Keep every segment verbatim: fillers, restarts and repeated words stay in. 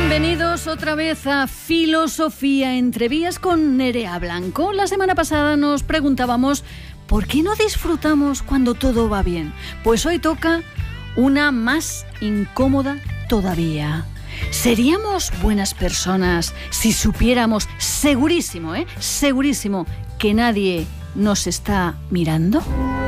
Bienvenidos otra vez a Filosofía entre Vías con Nerea Blanco. La semana pasada nos preguntábamos ¿por qué no disfrutamos cuando todo va bien? Pues hoy toca una más incómoda todavía. ¿Seríamos buenas personas si supiéramos segurísimo, eh, segurísimo que nadie nos está mirando?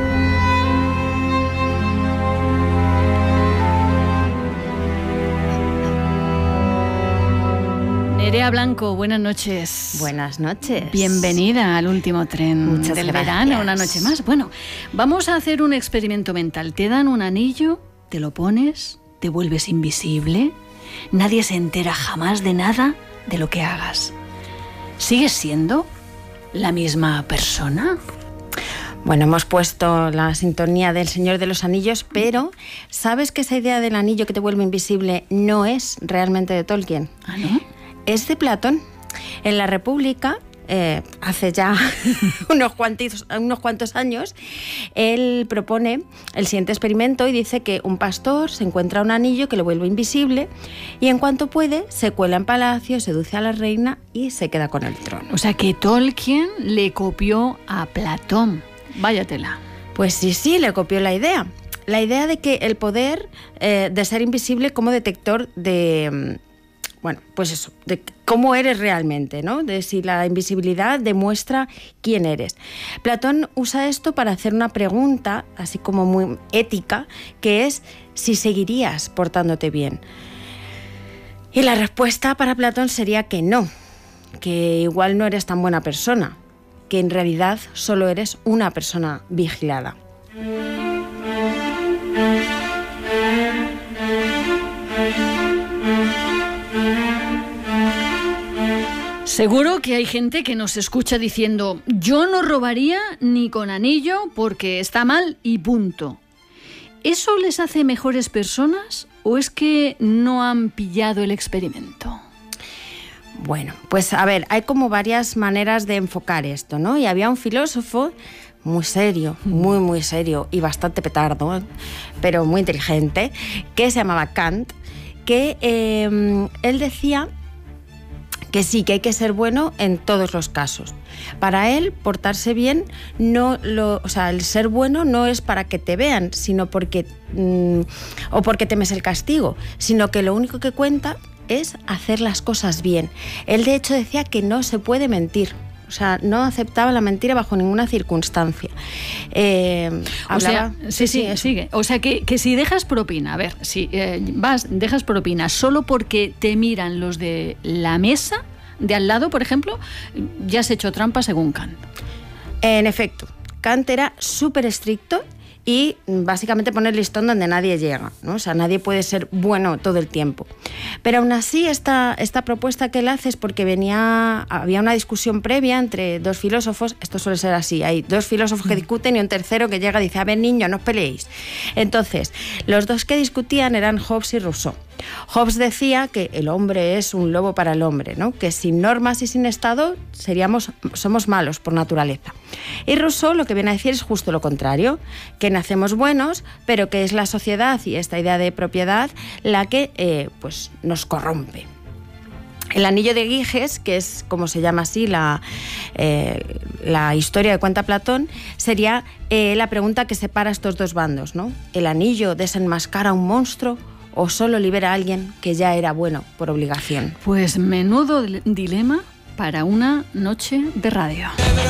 Nerea Blanco, buenas noches. Buenas noches. Bienvenida al último tren Muchas del gracias. verano, una noche más. Bueno, vamos a hacer un experimento mental. Te dan un anillo, te lo pones, te vuelves invisible, nadie se entera jamás de nada de lo que hagas. ¿Sigues siendo la misma persona? Bueno, hemos puesto la sintonía del Señor de los Anillos, pero ¿sabes que esa idea del anillo que te vuelve invisible no es realmente de Tolkien? ¿Ah, no? Es de Platón. En la República, eh, hace ya unos, cuantitos, unos cuantos años, él propone el siguiente experimento y dice que un pastor se encuentra un anillo que lo vuelve invisible y en cuanto puede se cuela en palacio, seduce a la reina y se queda con el trono. O sea que Tolkien le copió a Platón. Váyatela. Pues sí, sí, le copió la idea. La idea de que el poder eh, de ser invisible como detector de... Bueno, pues eso, de cómo eres realmente, ¿no? De si la invisibilidad demuestra quién eres. Platón usa esto para hacer una pregunta, así como muy ética, que es si seguirías portándote bien. Y la respuesta para Platón sería que no, que igual no eres tan buena persona, que en realidad solo eres una persona vigilada. Seguro que hay gente que nos escucha diciendo yo no robaría ni con anillo porque está mal y punto. ¿Eso les hace mejores personas o es que no han pillado el experimento? Bueno, pues a ver, hay como varias maneras de enfocar esto, ¿no? Y había un filósofo muy serio, muy muy serio y bastante petardo, ¿eh? Pero muy inteligente, que se llamaba Kant, que eh, él decía que sí, que hay que ser bueno en todos los casos. Para él, portarse bien, no lo, o sea, el ser bueno no es para que te vean, sino porque mmm, o porque temes el castigo, sino que lo único que cuenta es hacer las cosas bien. Él de hecho decía que no se puede mentir. O sea, no aceptaba la mentira bajo ninguna circunstancia. Eh, o hablaba... sea, sí, sí, sigue. O sea, que, que si dejas propina, a ver, si eh, vas, dejas propina solo porque te miran los de la mesa de al lado, por ejemplo, ya has hecho trampa según Kant. En efecto, Kant era súper estricto y básicamente pone el listón donde nadie llega, ¿no? O sea, nadie puede ser bueno todo el tiempo. Pero aún así, esta, esta propuesta que él hace es porque venía, había una discusión previa entre dos filósofos. Esto suele ser así, hay dos filósofos que discuten y un tercero que llega y dice, a ver, niño, no os peleéis. Entonces, los dos que discutían eran Hobbes y Rousseau. Hobbes decía que el hombre es un lobo para el hombre, ¿no? Que sin normas y sin Estado seríamos, somos malos por naturaleza. Y Rousseau lo que viene a decir es justo lo contrario, que nacemos buenos, pero que es la sociedad y esta idea de propiedad la que eh, pues, nos corrompe. El anillo de Giges, que es como se llama así la, eh, la historia que cuenta Platón, sería eh, la pregunta que separa estos dos bandos, ¿no? ¿El anillo desenmascara a un monstruo o solo libera a alguien que ya era bueno por obligación? Pues menudo dilema para una noche de radio.